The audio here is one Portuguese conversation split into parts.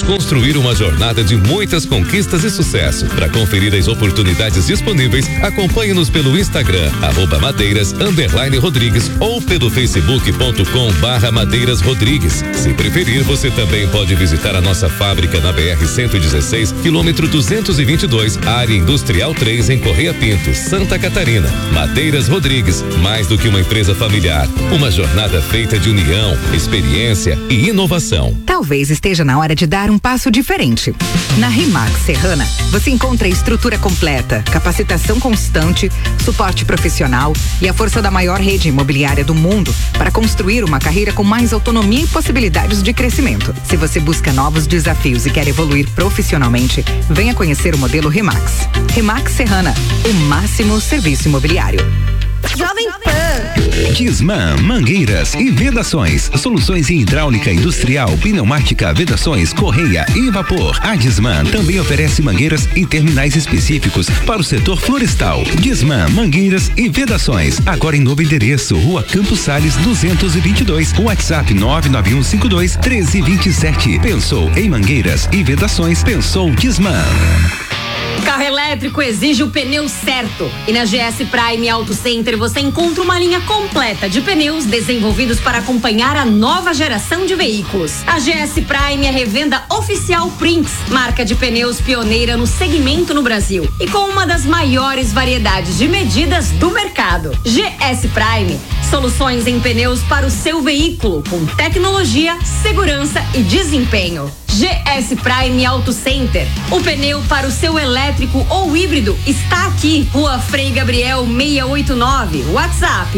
construir uma jornada de muitas conquistas e sucesso. Para conferir as oportunidades disponíveis, acompanhe-nos pelo Instagram, @madeiras_Rodrigues ou pelo facebook.com/Madeiras Rodrigues. Se preferir, você também pode visitar a nossa fábrica na BR-116, quilômetro 222, área industrial 3, em Correia Pinto, Santa Catarina. Madeiras Rodrigues, mais do que uma empresa familiar, uma jornada feita de união, experiência e inovação. Talvez esteja na hora de dar um passo diferente. Na Rimac Serrana, você encontra estrutura completa, capacitação constante, suporte profissional e a força da maior rede imobiliária do mundo para construir uma carreira com mais autonomia e possibilidades de crescimento. Se você busca novos desafios e quer evoluir profissionalmente, venha conhecer o modelo Rimax. Rimac Serrana, o máximo serviço imobiliário. Jovem Pan. Disman, mangueiras e vedações. Soluções em hidráulica industrial, pneumática, vedações, correia e vapor. A Disman também oferece mangueiras e terminais específicos para o setor florestal. Disman, mangueiras e vedações. Agora em novo endereço, Rua Campos Sales 222. WhatsApp 99152-1327. Pensou em mangueiras e vedações? Pensou Disman. Carro elétrico exige o pneu certo. E na GS Prime Auto Center você encontra uma linha completa de pneus desenvolvidos para acompanhar a nova geração de veículos. A GS Prime é revenda oficial Prinks, marca de pneus pioneira no segmento no Brasil e com uma das maiores variedades de medidas do mercado. GS Prime, soluções em pneus para o seu veículo com tecnologia, segurança e desempenho. GS Prime Auto Center. O pneu para o seu elétrico ou híbrido está aqui. Rua Frei Gabriel 689. WhatsApp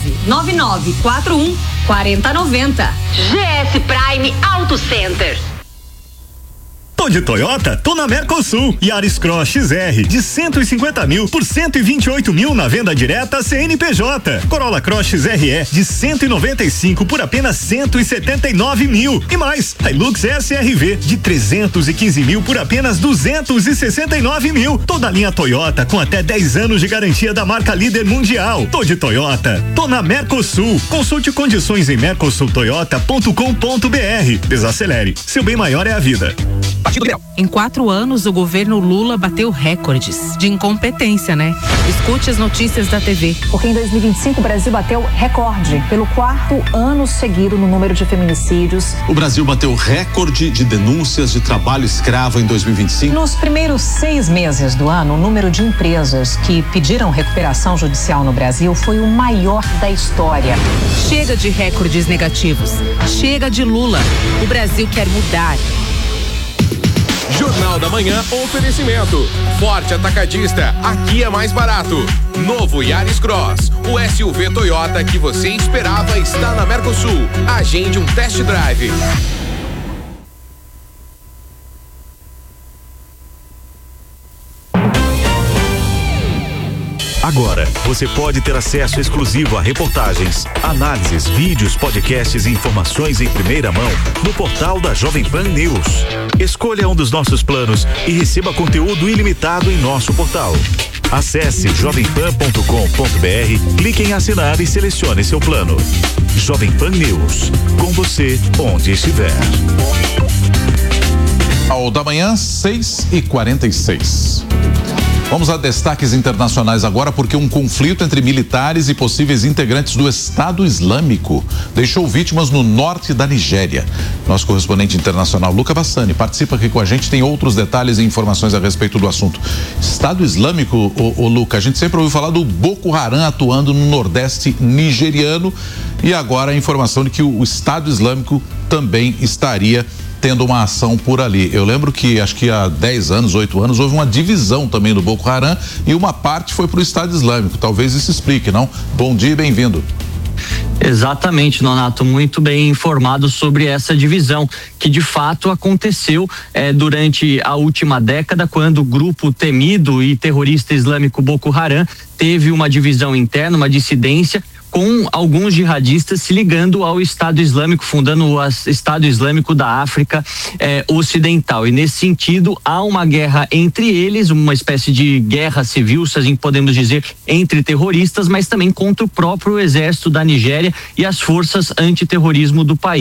999414090. GS Prime Auto Center. Tô de Toyota? Tô na Mercosul. Yaris Cross XR de 150 mil por 128 mil na venda direta CNPJ. Corolla Cross XRE de 195 por apenas 179 mil. E mais, Hilux SRV de 315 mil por apenas 269 mil. Toda a linha Toyota com até 10 anos de garantia da marca líder mundial. Tô de Toyota. Tô na Mercosul. Consulte condições em mercosultoyota.com.br. Desacelere. Seu bem maior é a vida. Em 4 anos, o governo Lula bateu recordes de incompetência, né? Escute as notícias da TV. Porque em 2025 o Brasil bateu recorde pelo 4º ano seguido no número de feminicídios. O Brasil bateu recorde de denúncias de trabalho escravo em 2025. Nos primeiros 6 meses do ano, o número de empresas que pediram recuperação judicial no Brasil foi o maior da história. Chega de recordes negativos. Chega de Lula. O Brasil quer mudar. Jornal da Manhã, oferecimento. Forte Atacadista, aqui é mais barato. Novo Yaris Cross, o SUV Toyota que você esperava está na Mercosul. Agende um test drive. Agora, você pode ter acesso exclusivo a reportagens, análises, vídeos, podcasts e informações em primeira mão no portal da Jovem Pan News. Escolha um dos nossos planos e receba conteúdo ilimitado em nosso portal. Acesse jovempan.com.br, clique em assinar e selecione seu plano. Jovem Pan News, com você onde estiver. Ao da manhã, 6h46. Vamos a destaques internacionais agora, porque um conflito entre militares e possíveis integrantes do Estado Islâmico deixou vítimas no norte da Nigéria. Nosso correspondente internacional, Luca Bassani, participa aqui com a gente, tem outros detalhes e informações a respeito do assunto. Estado Islâmico, Luca, a gente sempre ouviu falar do Boko Haram atuando no nordeste nigeriano e agora a informação de que o Estado Islâmico também estaria tendo uma ação por ali. Eu lembro que acho que há 10 anos, 8 anos, houve uma divisão também do Boko Haram e uma parte foi para o Estado Islâmico. Talvez isso explique, não? Bom dia e bem-vindo. Exatamente, Nonato, muito bem informado sobre essa divisão, que de fato aconteceu durante a última década, quando o grupo temido e terrorista islâmico Boko Haram teve uma divisão interna, uma dissidência, com alguns jihadistas se ligando ao Estado Islâmico, fundando o Estado Islâmico da África Ocidental. E nesse sentido, há uma guerra entre eles, uma espécie de guerra civil, se assim podemos dizer, entre terroristas, mas também contra o próprio exército da Nigéria e as forças antiterrorismo do país.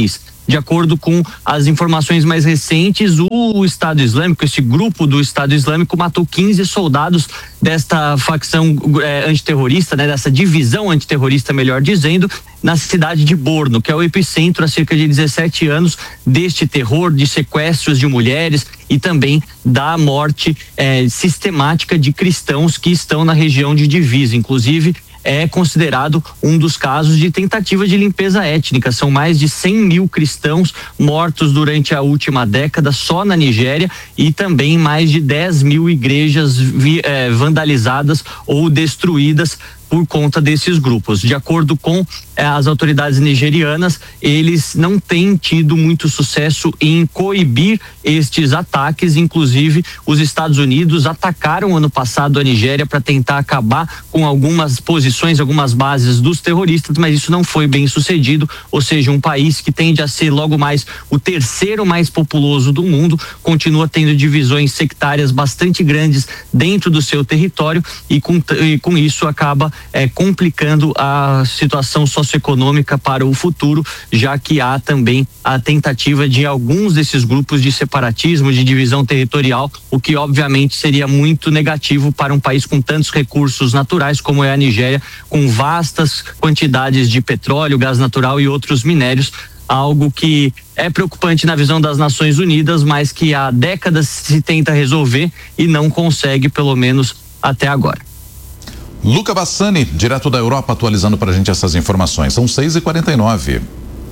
De acordo com as informações mais recentes, o Estado Islâmico, esse grupo do Estado Islâmico, matou 15 soldados desta facção antiterrorista, né, dessa divisão antiterrorista, melhor dizendo, na cidade de Borno, que é o epicentro há cerca de 17 anos deste terror, de sequestros de mulheres e também da morte sistemática de cristãos que estão na região de divisa. Inclusive, é considerado um dos casos de tentativa de limpeza étnica. São mais de 100 mil cristãos mortos durante a última década só na Nigéria e também mais de 10 mil igrejas vandalizadas ou destruídas por conta desses grupos. De acordo com as autoridades nigerianas, eles não têm tido muito sucesso em coibir estes ataques. Inclusive, os Estados Unidos atacaram ano passado a Nigéria para tentar acabar com algumas posições, algumas bases dos terroristas, mas isso não foi bem sucedido. Ou seja, um país que tende a ser logo mais o terceiro mais populoso do mundo, continua tendo divisões sectárias bastante grandes dentro do seu território e com isso acaba complicando a situação socioeconômica para o futuro, já que há também a tentativa de alguns desses grupos de separatismo, de divisão territorial, o que obviamente seria muito negativo para um país com tantos recursos naturais como é a Nigéria, com vastas quantidades de petróleo, gás natural e outros minérios, algo que é preocupante na visão das Nações Unidas, mas que há décadas se tenta resolver e não consegue, pelo menos até agora. Luca Bassani, direto da Europa, atualizando pra gente essas informações. São 6h49.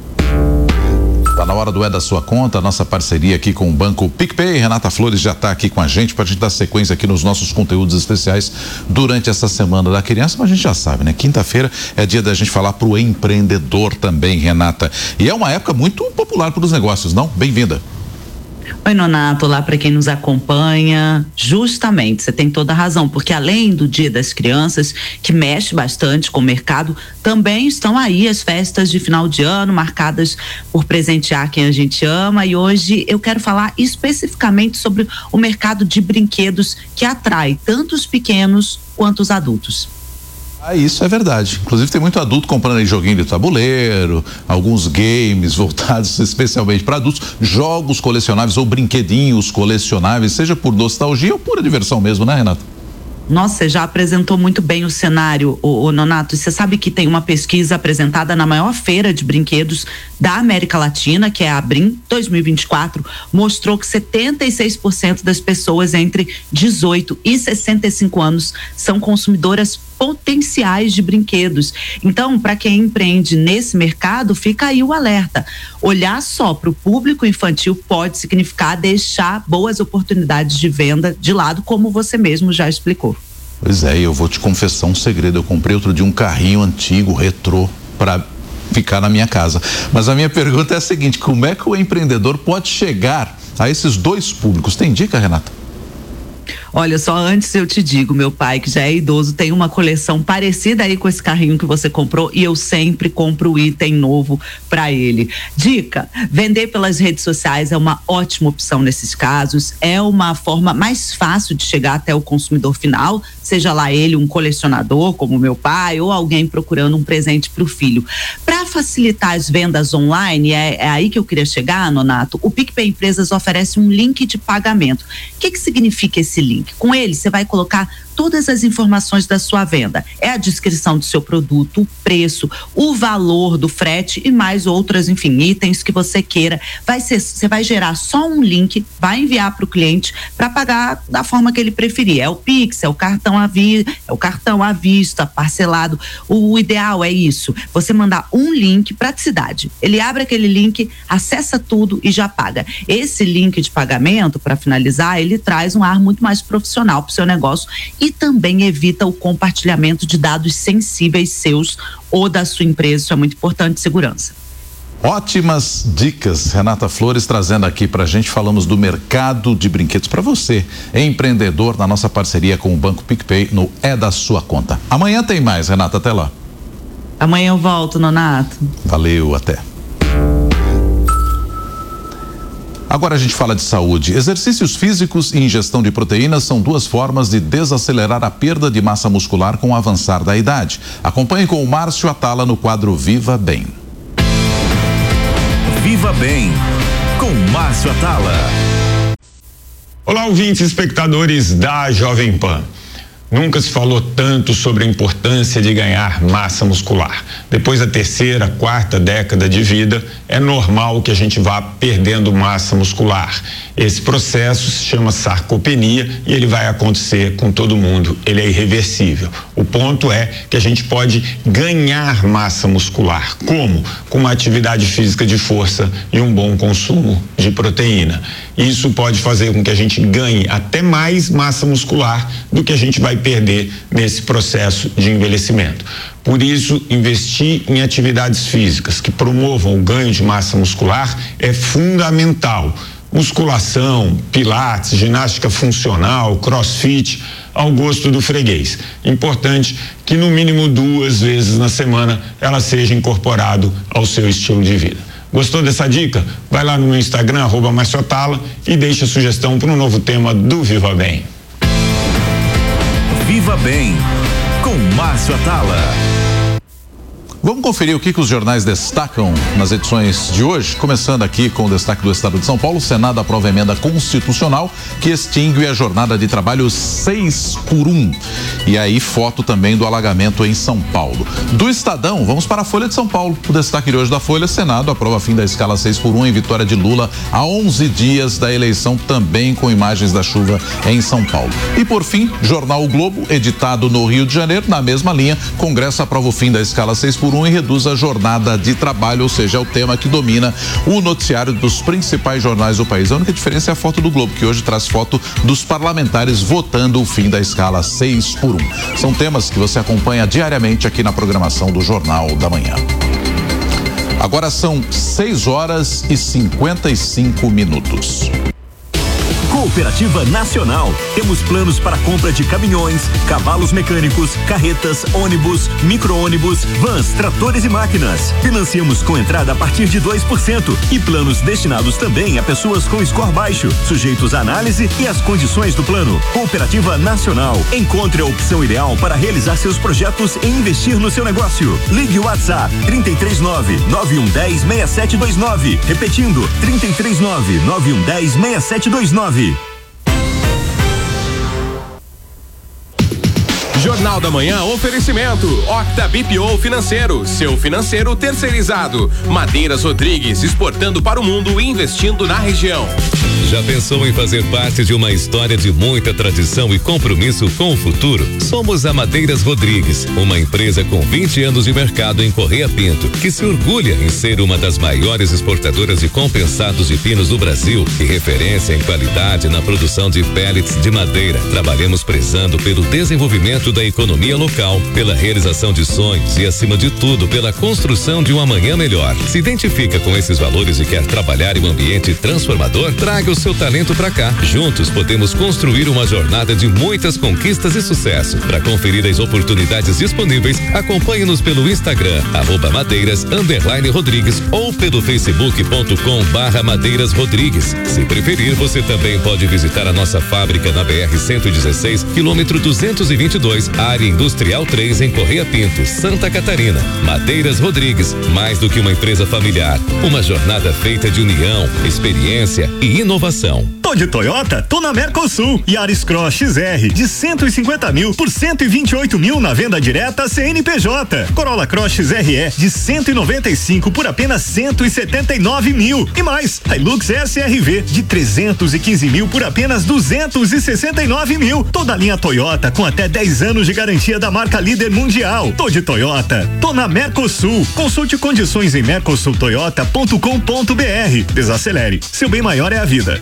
Tá na hora do É da Sua Conta, nossa parceria aqui com o Banco PicPay. Renata Flores já tá aqui com a gente pra gente dar sequência aqui nos nossos conteúdos especiais durante essa Semana da Criança, mas a gente já sabe, né? Quinta-feira é dia da gente falar pro empreendedor também, Renata. E é uma época muito popular para os negócios, não? Bem-vinda. Oi, Nonato, olá para quem nos acompanha. Justamente, você tem toda a razão, porque além do Dia das Crianças, que mexe bastante com o mercado, também estão aí as festas de final de ano, marcadas por presentear quem a gente ama, e hoje eu quero falar especificamente sobre o mercado de brinquedos que atrai tanto os pequenos quanto os adultos. Isso é verdade. Inclusive tem muito adulto comprando aí joguinho de tabuleiro, alguns games voltados especialmente para adultos, jogos colecionáveis ou brinquedinhos colecionáveis, seja por nostalgia ou pura diversão mesmo, né, Renata? Nossa, você já apresentou muito bem o cenário, o Nonato. Você sabe que tem uma pesquisa apresentada na maior feira de brinquedos da América Latina, que é a Abrim 2024, mostrou que 76% das pessoas entre 18 e 65 anos são consumidoras potenciais de brinquedos. Então, para quem empreende nesse mercado, fica aí o alerta. Olhar só para o público infantil pode significar deixar boas oportunidades de venda de lado, como você mesmo já explicou. Pois é, eu vou te confessar um segredo. Eu comprei outro dia um carrinho antigo, retrô, para ficar na minha casa. Mas a minha pergunta é a seguinte: como é que o empreendedor pode chegar a esses dois públicos? Tem dica, Renata? Olha, só antes eu te digo, meu pai, que já é idoso, tem uma coleção parecida aí com esse carrinho que você comprou e eu sempre compro item novo para ele. Dica: vender pelas redes sociais é uma ótima opção nesses casos, é uma forma mais fácil de chegar até o consumidor final, seja lá ele um colecionador como meu pai ou alguém procurando um presente para o filho. Para facilitar as vendas online, é aí que eu queria chegar, Nonato, o PicPay Empresas oferece um link de pagamento. O que significa esse link? Com ele, você vai colocar todas as informações da sua venda. É a descrição do seu produto, o preço, o valor do frete e mais outras, enfim, itens que você queira. Você vai gerar só um link, vai enviar para o cliente para pagar da forma que ele preferir. É o Pix, é o cartão à vista, parcelado. O ideal é isso, você mandar um link, praticidade. Ele abre aquele link, acessa tudo e já paga. Esse link de pagamento, para finalizar, ele traz um ar muito mais profissional para o seu negócio e também evita o compartilhamento de dados sensíveis seus ou da sua empresa. Isso é muito importante, segurança. Ótimas dicas, Renata Flores trazendo aqui pra gente. Falamos do mercado de brinquedos para você, empreendedor, na nossa parceria com o Banco PicPay no É da Sua Conta. Amanhã tem mais, Renata, até lá. Amanhã eu volto, Nonato. Valeu, até. Agora a gente fala de saúde. Exercícios físicos e ingestão de proteínas são duas formas de desacelerar a perda de massa muscular com o avançar da idade. Acompanhe com o Márcio Atala no quadro Viva Bem. Viva Bem, com Márcio Atala. Olá, ouvintes e espectadores da Jovem Pan. Nunca se falou tanto sobre a importância de ganhar massa muscular. Depois da terceira, quarta década de vida, é normal que a gente vá perdendo massa muscular. Esse processo se chama sarcopenia e ele vai acontecer com todo mundo. Ele é irreversível. O ponto é que a gente pode ganhar massa muscular. Como? Com uma atividade física de força e um bom consumo de proteína. Isso pode fazer com que a gente ganhe até mais massa muscular do que a gente vai perder nesse processo de envelhecimento. Por isso, investir em atividades físicas que promovam o ganho de massa muscular é fundamental. Musculação, pilates, ginástica funcional, crossfit, ao gosto do freguês. Importante que no mínimo 2 vezes na semana ela seja incorporado ao seu estilo de vida. Gostou dessa dica? Vai lá no meu Instagram, @MárcioAtala, e deixa a sugestão para um novo tema do Viva Bem. Viva Bem, com Márcio Atala. Vamos conferir o que os jornais destacam nas edições de hoje, começando aqui com o destaque do Estado de São Paulo. O Senado aprova a emenda constitucional que extingue a jornada de trabalho 6x1. E aí, foto também do alagamento em São Paulo. Do Estadão, vamos para a Folha de São Paulo. O destaque de hoje da Folha: Senado aprova fim da escala 6x1 em vitória de Lula a 11 dias da eleição, também com imagens da chuva em São Paulo. E por fim, jornal O Globo, editado no Rio de Janeiro, na mesma linha, Congresso aprova o fim da escala 6x1 e reduz a jornada de trabalho, ou seja, é o tema que domina o noticiário dos principais jornais do país. A única diferença é a foto do Globo, que hoje traz foto dos parlamentares votando o fim da escala 6x1. São temas que você acompanha diariamente aqui na programação do Jornal da Manhã. Agora são 6h55. Cooperativa Nacional. Temos planos para compra de caminhões, cavalos mecânicos, carretas, ônibus, micro-ônibus, vans, tratores e máquinas. Financiamos com entrada a partir de 2% e planos destinados também a pessoas com score baixo, sujeitos à análise e às condições do plano. Cooperativa Nacional. Encontre a opção ideal para realizar seus projetos e investir no seu negócio. Ligue o WhatsApp 339-9110-6729. Repetindo, 339-9110-6729. Jornal da Manhã, oferecimento Octa BPO Financeiro, seu financeiro terceirizado. Madeiras Rodrigues, exportando para o mundo e investindo na região. Já pensou em fazer parte de uma história de muita tradição e compromisso com o futuro? Somos a Madeiras Rodrigues, uma empresa com 20 anos de mercado em Correia Pinto, que se orgulha em ser uma das maiores exportadoras de compensados de pinos do Brasil e referência em qualidade na produção de pellets de madeira. Trabalhamos prezando pelo desenvolvimento da economia local, pela realização de sonhos e, acima de tudo, pela construção de um amanhã melhor. Se identifica com esses valores e quer trabalhar em um ambiente transformador? Traga o seu talento pra cá. Juntos podemos construir uma jornada de muitas conquistas e sucesso. Para conferir as oportunidades disponíveis, acompanhe-nos pelo Instagram, @madeiras_rodrigues ou pelo facebook.com/Madeiras Rodrigues. Se preferir, você também pode visitar a nossa fábrica na BR-116, quilômetro 222, área industrial 3, em Correia Pinto, Santa Catarina. Madeiras Rodrigues, mais do que uma empresa familiar, uma jornada feita de união, experiência e inovação. Tô de Toyota? Tô na Mercosul. Yaris Cross XR de 150 mil por 128 mil na venda direta CNPJ. Corolla Cross XRE de 195 por apenas 179 mil. E mais, Hilux SRV de 315 mil por apenas 269 mil. Toda a linha Toyota com até 10 anos de garantia da marca líder mundial. Tô de Toyota, tô na Mercosul. Consulte condições em mercosultoyota.com.br. Desacelere, seu bem maior é a vida.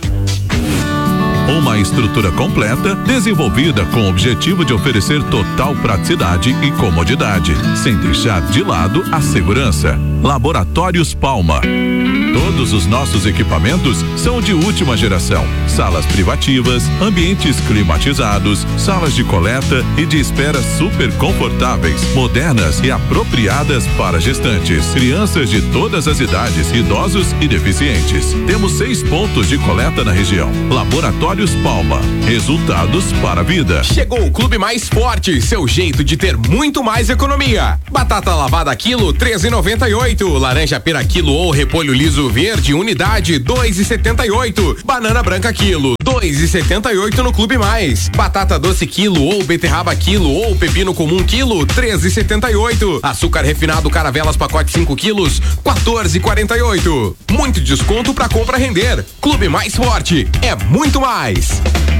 Uma estrutura completa, desenvolvida com o objetivo de oferecer total praticidade e comodidade, sem deixar de lado a segurança. Laboratórios Palma. Todos os nossos equipamentos são de última geração. Salas privativas, ambientes climatizados, salas de coleta e de espera super confortáveis, modernas e apropriadas para gestantes, crianças de todas as idades, idosos e deficientes. Temos 6 pontos de coleta na região. Laboratório Laboratórios Palma. Resultados para a vida. Chegou o Clube Mais Forte, seu jeito de ter muito mais economia. Batata lavada quilo 13,98. Laranja pera quilo ou repolho liso verde unidade 2,78. Banana branca quilo 2,78 no Clube Mais. Batata doce quilo ou beterraba quilo ou pepino comum quilo 13,78. Açúcar refinado Caravelas pacote 5 quilos 14,48. Muito desconto pra compra render. Clube Mais Forte é muito mais.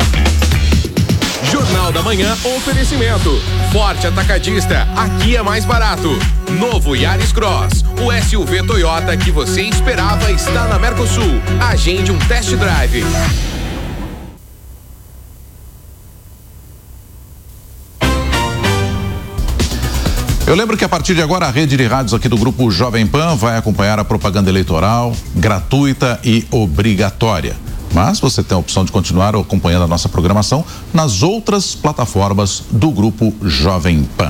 Jornal da Manhã, oferecimento. Forte Atacadista, aqui é mais barato. Novo Yaris Cross, o SUV Toyota que você esperava está na Mercosul. Agende um test drive. Eu lembro que a partir de agora a rede de rádios aqui do Grupo Jovem Pan vai acompanhar a propaganda eleitoral gratuita e obrigatória. Mas você tem a opção de continuar acompanhando a nossa programação nas outras plataformas do Grupo Jovem Pan.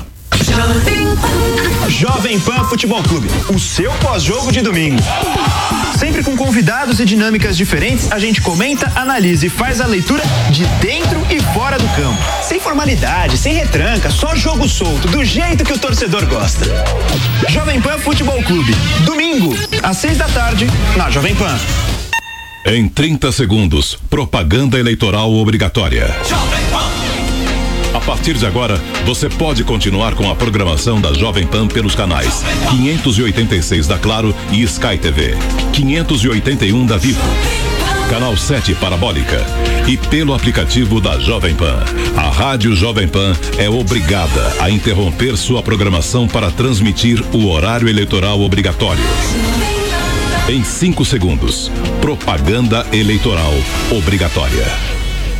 Jovem Pan Futebol Clube, o seu pós-jogo de domingo. Sempre com convidados e dinâmicas diferentes, a gente comenta, analisa e faz a leitura de dentro e fora do campo. Sem formalidade, sem retranca, só jogo solto, do jeito que o torcedor gosta. Jovem Pan Futebol Clube, domingo, às 6 da tarde, na Jovem Pan. Em 30 segundos, propaganda eleitoral obrigatória. A partir de agora, você pode continuar com a programação da Jovem Pan pelos canais 586 da Claro e Sky TV, 581 da Vivo, Canal 7 Parabólica e pelo aplicativo da Jovem Pan. A Rádio Jovem Pan é obrigada a interromper sua programação para transmitir o horário eleitoral obrigatório. Em 5 segundos, propaganda eleitoral obrigatória.